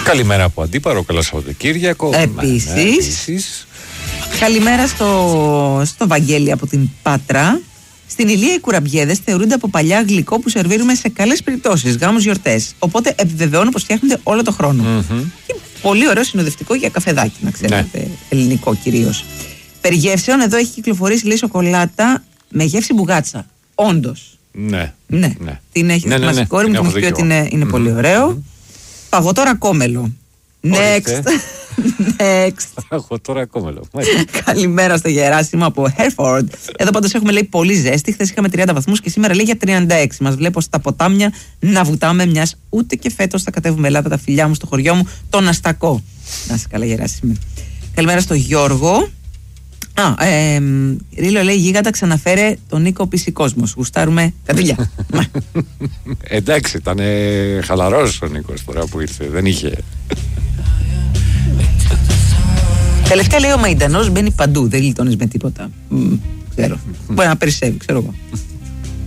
Καλημέρα από Αντίπαρο, καλό Σαββατοκύριακο. Επίσης. Καλημέρα στο Βαγγέλη από την Πάτρα. Στην Ηλία οι κουραμπιέδες θεωρούνται από παλιά γλυκό που σερβίρουμε σε καλές περιπτώσεις, γάμους, γιορτές. Οπότε επιβεβαιώνω πως φτιάχνονται όλο το χρόνο. Και πολύ ωραίο συνοδευτικό για καφεδάκι, να ξέρετε, ελληνικό κυρίως. Περί γεύσεων, εδώ έχει κυκλοφορήσει λέει σοκολάτα με γεύση μπουγάτσα. Όντως. Ναι. Την έχει δοκιμάσει η κόρη μου και μου έχει πει ότι είναι πολύ ωραίο. Παγωτό ρακόμελο. Next. Παγωτό ρακόμελο. Καλημέρα στο Γεράσιμο από Hereford. Εδώ πάντως έχουμε λέει πολύ ζέστη. Χθες είχαμε 30 βαθμούς και σήμερα λέει για 36. Μας βλέπω στα ποτάμια να βουτάμε, μιας ούτε και φέτος θα κατέβουμε Ελλάδα τα φιλιά μου στο χωριό μου, τον Αστακό. Να είσαι καλά, Γεράσιμε. Καλημέρα στο Γιώργο. Ρίλο λέει γίγαντα, ξαναφέρε τον Νίκο Πισικόσμος. Γουστάρουμε κατήλια. Εντάξει, ήταν χαλαρός ο Νίκος τώρα που ήρθε. Δεν είχε. Τελευταία λέει ο Μαϊντανός μπαίνει παντού. Δεν γλιτώνεις με τίποτα. Ξέρω. Μπορεί να περισσεύει, ξέρω εγώ.